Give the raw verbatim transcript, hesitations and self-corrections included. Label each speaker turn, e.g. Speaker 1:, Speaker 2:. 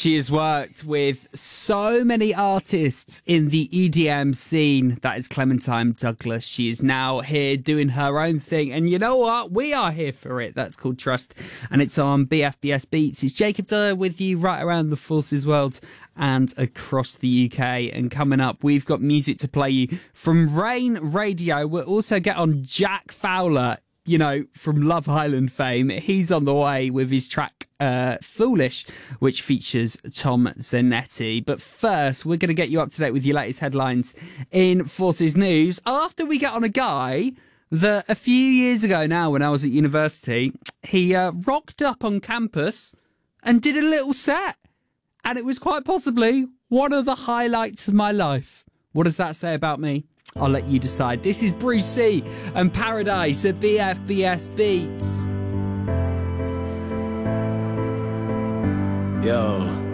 Speaker 1: She has worked with so many artists in the E D M scene. That is Clementine Douglas. She is now here doing her own thing. And you know what? We are here for it. That's called Trust. And it's on B F B S Beats. It's Jacob Dyer with you right around the Forces world and across the U K. And coming up, we've got music to play you from Rain Radio. We'll also get on Jack Fowler, you know, from Love Island fame. He's on the way with his track uh, Foolish, which features Tom Zanetti. But first, we're going to get you up to date with your latest headlines in Forces News after we get on a guy that a few years ago now, when I was at university, he uh, rocked up on campus and did a little set. And it was quite possibly one of the highlights of my life. What does that say about me? I'll let you decide. This is Bruce C and Paradise at B F B S Beats.
Speaker 2: Yo.